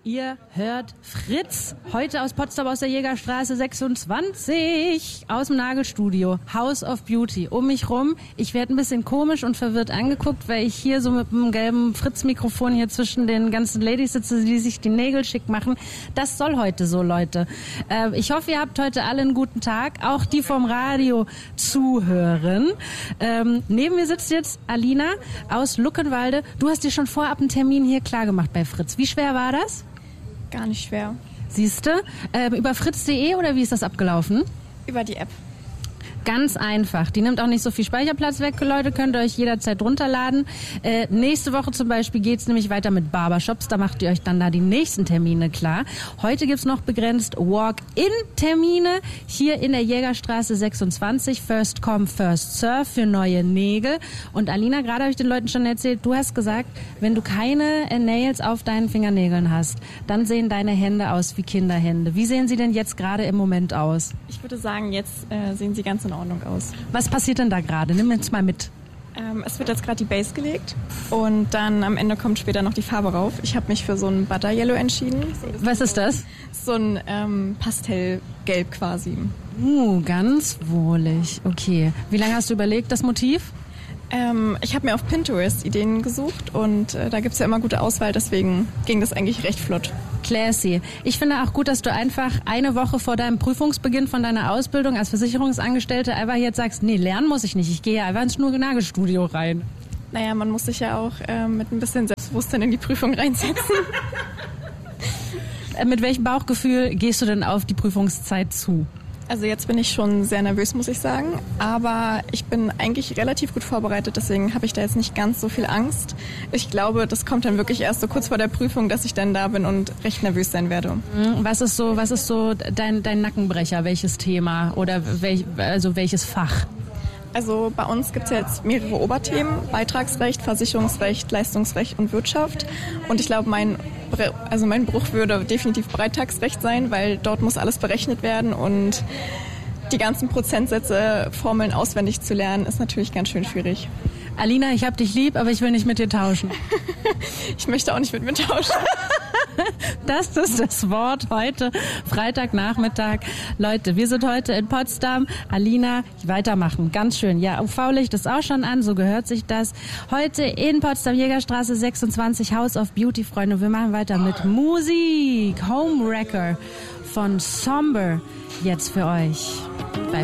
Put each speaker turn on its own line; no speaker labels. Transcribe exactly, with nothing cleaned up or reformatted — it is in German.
Ihr hört Fritz, heute aus Potsdam aus der Jägerstraße sechsundzwanzig, aus dem Nagelstudio, House of Beauty. Um mich rum, ich werde ein bisschen komisch und verwirrt angeguckt, weil ich hier so mit einem gelben Fritz-Mikrofon hier zwischen den ganzen Ladies sitze, die sich die Nägel schick machen. Das soll heute so, Leute. Äh, ich hoffe, ihr habt heute alle einen guten Tag, auch die vom Radio zuhören. Ähm, neben mir sitzt jetzt Alina aus Luckenwalde. Du hast dir schon vorab einen Termin hier klargemacht bei Fritz. Wie schwer war das?
Gar nicht schwer.
Siehste, äh, über fritz punkt de oder wie ist das abgelaufen?
Über die App.
Ganz einfach. Die nimmt auch nicht so viel Speicherplatz weg, Leute. Könnt ihr euch jederzeit runterladen. Äh, nächste Woche zum Beispiel geht's nämlich weiter mit Barbershops. Da macht ihr euch dann da die nächsten Termine klar. Heute gibt's noch begrenzt Walk-in-Termine hier in der Jägerstraße sechsundzwanzig. First come, first serve für neue Nägel. Und Alina, gerade habe ich den Leuten schon erzählt, du hast gesagt, wenn du keine äh, Nails auf deinen Fingernägeln hast, dann sehen deine Hände aus wie Kinderhände. Wie sehen sie denn jetzt gerade im Moment aus?
Ich würde sagen, jetzt äh, sehen sie ganz in Ordnung aus.
Was passiert denn da gerade? Nimm uns mal mit.
Ähm, es wird jetzt gerade die Base gelegt und dann am Ende kommt später noch die Farbe rauf. Ich habe mich für so ein Butter Yellow entschieden.
Was ist das?
So ein ähm, Pastellgelb quasi.
Uh, ganz wohlig. Okay. Wie lange hast du überlegt, das Motiv?
Ähm, ich habe mir auf Pinterest Ideen gesucht und äh, da gibt es ja immer gute Auswahl, deswegen ging das eigentlich recht flott.
Classy. Ich finde auch gut, dass du einfach eine Woche vor deinem Prüfungsbeginn von deiner Ausbildung als Versicherungsangestellte einfach jetzt sagst, nee, lernen muss ich nicht, ich gehe einfach ins Nagelstudio rein.
Naja, man muss sich ja auch äh, mit ein bisschen Selbstbewusstsein in die Prüfung reinsetzen.
Mit welchem Bauchgefühl gehst du denn auf die Prüfungszeit zu?
Also jetzt bin ich schon sehr nervös, muss ich sagen, aber ich bin eigentlich relativ gut vorbereitet, deswegen habe ich da jetzt nicht ganz so viel Angst. Ich glaube, das kommt dann wirklich erst so kurz vor der Prüfung, dass ich dann da bin und recht nervös sein werde.
Was ist so, was ist so dein, dein Nackenbrecher, welches Thema oder welch, also welches Fach?
Also bei uns gibt es ja jetzt mehrere Oberthemen, Beitragsrecht, Versicherungsrecht, Leistungsrecht und Wirtschaft. Und ich glaube, mein, also mein Bruch würde definitiv Beitragsrecht sein, weil dort muss alles berechnet werden und die ganzen Prozentsätze, Formeln auswendig zu lernen, ist natürlich ganz schön schwierig.
Alina, ich hab dich lieb, aber ich will nicht mit dir tauschen.
Ich möchte auch nicht mit mir tauschen.
Das ist das Wort heute, Freitagnachmittag. Leute, wir sind heute in Potsdam. Alina, weitermachen. Ganz schön. Ja, U V-Licht ist auch schon an, so gehört sich das. Heute in Potsdam, Jägerstraße sechsundzwanzig, House of Beauty, Freunde. Wir machen weiter mit Musik. Homewrecker von Somber. Jetzt für euch. Bei